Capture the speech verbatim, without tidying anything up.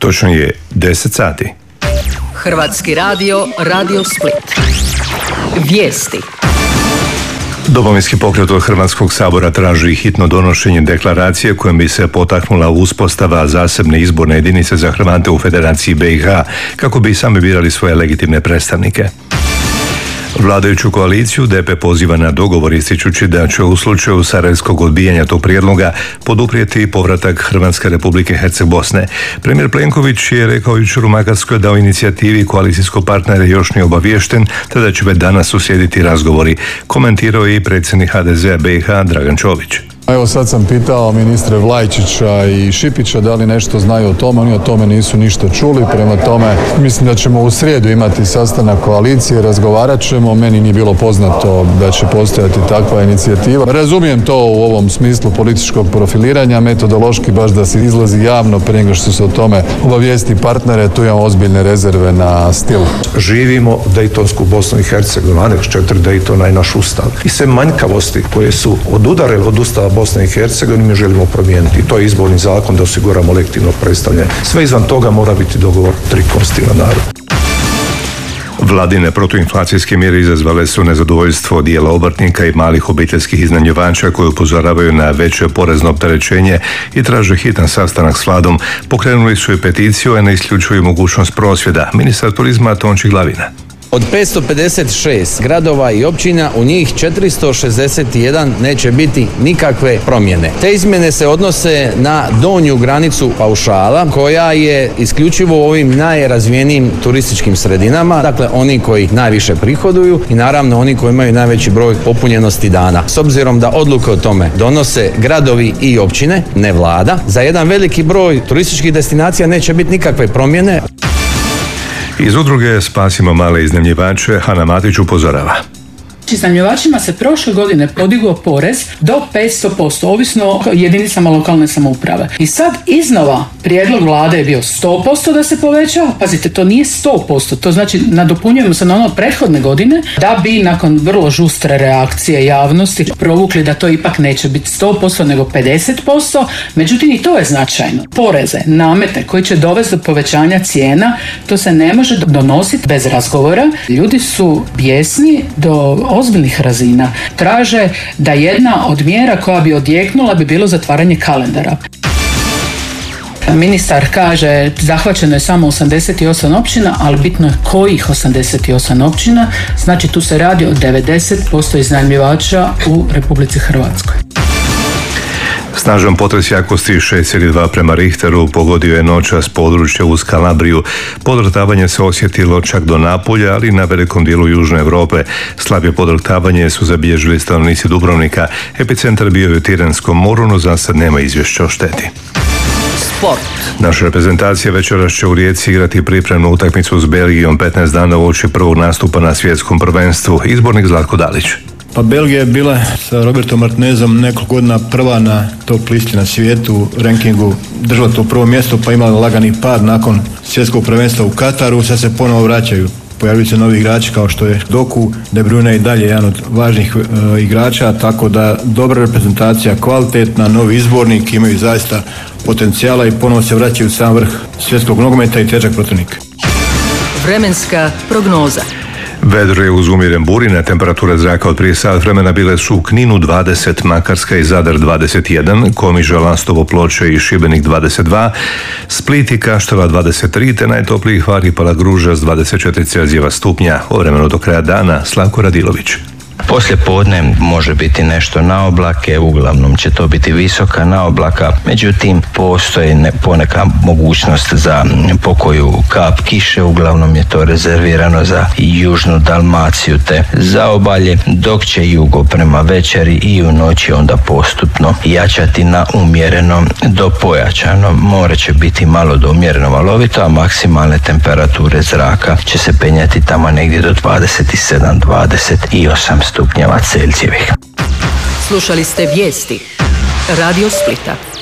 Točno je deset sati. Hrvatski radio, Radio Split. Vijesti. Domovinski pokret od Hrvatskog sabora traži hitno donošenje deklaracije kojom bi se potaknula uspostava zasebne izborne jedinice za Hrvate u Federaciji B i H kako bi sami birali svoje legitimne predstavnike. Vladajuću koaliciju D P poziva na dogovor ističući da će u slučaju sarajevskog odbijanja tog prijedloga poduprijeti povratak Hrvatske Republike Herceg Bosne. Premijer Plenković je rekao jučer u Makarskoj da o inicijativi koalicijskog partnera još nije obaviješten, te da će već danas uslijediti razgovori. Komentirao je i predsjednik H D Z-a B i H Dragan Čović. Evo sad sam pitao ministre Vlajčića i Šipića da li nešto znaju o tome, oni o tome nisu ništa čuli, prema tome mislim da ćemo u srijedu imati sastanak koalicije, razgovarat ćemo, meni nije bilo poznato da će postojati takva inicijativa. Razumijem to u ovom smislu političkog profiliranja, metodološki baš da se izlazi javno prije nego što se o tome obavijesti partnere, tu imamo ozbiljne rezerve na stil. Živimo Dejtonsku Bosnu i Hercegovinu, aneks četiri Dejtona je naš ustav. I sve manjkavosti koje su odudarele od ustava Bosne i Hercegovine mi želimo promijeniti. To je izborni zakon da osiguramo legitimno predstavljanje. Sve izvan toga mora biti dogovor tri konstitutivna naroda. Vladine protuinflacijske mjere izazvale su nezadovoljstvo dijela obrtnika i malih obiteljskih iznajmljivača koji upozoravaju na veće porezno opterećenje i traže hitan sastanak s vladom. Pokrenuli su i peticiju, a ne isključuju mogućnost prosvjeda. Ministar turizma Tonči Glavina. Od petsto pedeset šest gradova i općina u njih četiristo šezdeset jedan neće biti nikakve promjene. Te izmjene se odnose na donju granicu paušala koja je isključivo u ovim najrazvijenijim turističkim sredinama, dakle oni koji najviše prihoduju i naravno oni koji imaju najveći broj popunjenosti dana. S obzirom da odluke o tome donose gradovi i općine, ne vlada, za jedan veliki broj turističkih destinacija neće biti nikakve promjene. Iz udruge Spasimo male iznajmljivače Hana Matić upozorava. Iznajmljivačima se prošle godine podigao porez do petsto posto, ovisno o jedinicama lokalne samouprave. I sad iznova prijedlog vlade je bio sto posto da se poveća, pazite, to nije sto posto, to znači nadopunjujemo se na ono prethodne godine da bi nakon vrlo žustre reakcije javnosti provukli da to ipak neće biti sto posto nego pedeset posto, međutim i to je značajno. Poreze, namete koji će dovesti do povećanja cijena, to se ne može donositi bez razgovora. Ljudi su bijesni do ozbiljnih razina. Traže da jedna od mjera koja bi odjeknula bi bilo zatvaranje kalendara. Ministar kaže zahvaćeno je samo osamdeset osam općina, ali bitno je kojih osamdeset osam općina, znači tu se radi o devedeset posto iznajmljivača u Republici Hrvatskoj. Snažan potres jakosti šest zarez dva prema Richteru pogodio je noćas područje uz Kalabriju. Podrhtavanje se osjetilo čak do Napulja, ali i na velikom dijelu Južne Europe. Slabije podrhtavanje su zabilježili stanovnici Dubrovnika. Epicentar bio je u Tiranskom moru, no za sad nema izvješća o šteti. Sport. Naša reprezentacija večeras će u Rijeci igrati pripremnu utakmicu s Belgijom petnaest dana uoči prvog nastupa na svjetskom prvenstvu. Izbornik Zlatko Dalić. Pa Belgija je bila sa Robertom Martinezom nekoliko godina prva na top listi na svijetu, rankingu držala to prvo mjesto pa imala lagani pad nakon svjetskog prvenstva u Kataru, sad se ponovo vraćaju. Pojavili se novi igrači kao što je Doku, De Bruyne i dalje jedan od važnih e, igrača, tako da dobra reprezentacija, kvalitetna, novi izbornik, imaju zaista potencijala i ponovo se vraćaju u sam vrh svjetskog nogometa i težak protivnik. Vremenska prognoza. Vedro je uz umjeren burina, temperature zraka od prije sat vremena bile su u Kninu dvadeset, Makarska i Zadar dvadeset jedan, Komiža, Lastovo, Ploče i Šibenik dvadeset dva, Split i Kaštela dvadeset tri, te najtopliji Hvar i Palagruža s dvadeset četiri Celzijeva stupnja. O vremenu do kraja dana, Slavko Radilović. Poslije podne može biti nešto na oblake, uglavnom će to biti visoka na oblaka, međutim postoji ne, poneka mogućnost za pokoju kap kiše, uglavnom je to rezervirano za južnu Dalmaciju te zaobalje, dok će jugo prema večeri i u noći onda postupno jačati na umjereno do pojačano. More će biti malo do umjereno valovito, a maksimalne temperature zraka će se penjati tamo negdje do dvadeset sedam do dvadeset osam stupnjeva Celzijevih. Slušali ste vijesti Radio Splita.